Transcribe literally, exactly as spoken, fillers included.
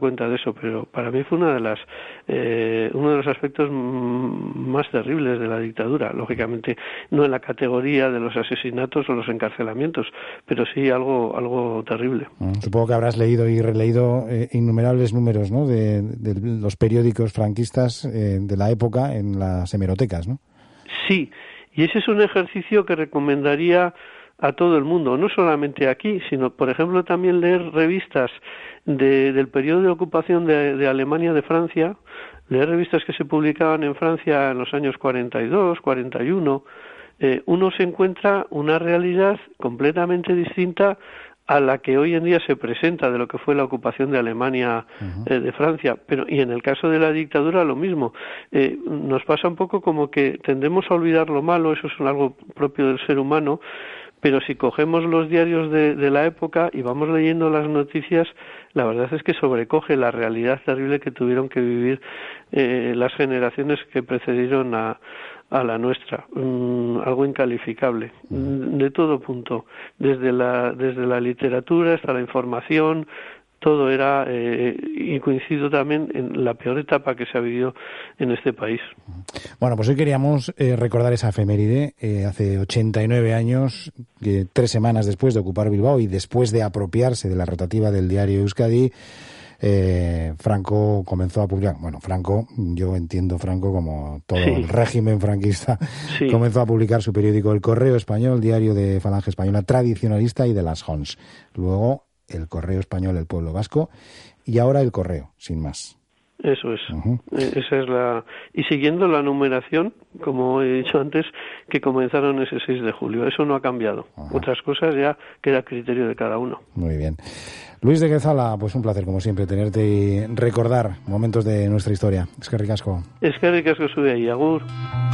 cuenta de eso, pero para mí fue una de las eh, uno de los aspectos más terribles de la dictadura. Lógicamente no en la categoría de los asesinatos o los encarcelamientos, pero sí algo algo terrible. Supongo que habrás leído y releído eh, innumerables números, ¿no?, de, de los periódicos franquistas eh, de la época en las hemerotecas, ¿no? Sí, y ese es un ejercicio que recomendaría a todo el mundo, no solamente aquí, sino, por ejemplo, también leer revistas de, del periodo de ocupación de, de Alemania, de Francia, leer revistas que se publicaban en Francia en los años cuarenta y dos, cuarenta y uno, eh, uno se encuentra una realidad completamente distinta a la que hoy en día se presenta de lo que fue la ocupación de Alemania, uh-huh. eh, de Francia, pero y en el caso de la dictadura lo mismo. Eh, nos pasa un poco como que tendemos a olvidar lo malo, eso es algo propio del ser humano, pero si cogemos los diarios de, de la época y vamos leyendo las noticias, la verdad es que sobrecoge la realidad terrible que tuvieron que vivir eh, las generaciones que precedieron a, a la nuestra. Mm, algo incalificable, mm, de todo punto, desde la, desde la literatura hasta la información. Todo era, eh, y coincido también en la peor etapa que se ha vivido en este país. Bueno, pues hoy queríamos eh, recordar esa efeméride. Eh, hace ochenta y nueve años, eh, tres semanas después de ocupar Bilbao y después de apropiarse de la rotativa del diario Euskadi, eh, Franco comenzó a publicar, bueno, Franco, yo entiendo Franco como todo sí. el régimen franquista, sí. comenzó a publicar su periódico El Correo Español, diario de Falange Española tradicionalista y de las Jons. Luego El Correo Español, El Pueblo Vasco, y ahora El Correo, sin más. Eso es. Uh-huh. Esa es la y siguiendo la numeración, como he dicho antes, que comenzaron ese seis de julio. Eso no ha cambiado. Uh-huh. Otras cosas ya queda a criterio de cada uno. Muy bien. Luis de Quezala, pues un placer, como siempre, tenerte y recordar momentos de nuestra historia. Eskerrik asko. Eskerrik asko zure, agur.